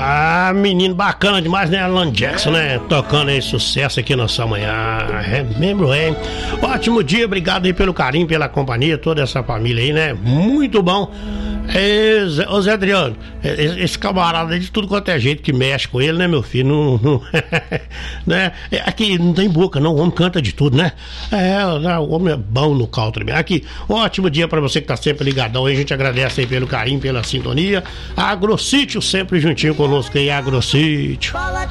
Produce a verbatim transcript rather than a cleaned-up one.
Ah, menino bacana demais, né? Alan Jackson, né? Tocando aí sucesso aqui na sua manhã. É mesmo, é. Ótimo dia, obrigado aí pelo carinho, pela companhia, toda essa família aí, né? Muito bom. É, Zé, ô Zé Adriano, esse camarada aí de tudo quanto é jeito que mexe com ele, né, meu filho? Não, não, né? Aqui não tem boca, não. O homem canta de tudo, né? É, o homem é bom no country. Aqui, ótimo dia pra você que tá sempre ligadão aí. A gente agradece aí pelo carinho, pela sintonia. Agrosítio sempre juntinho conosco aí, Agrosítio.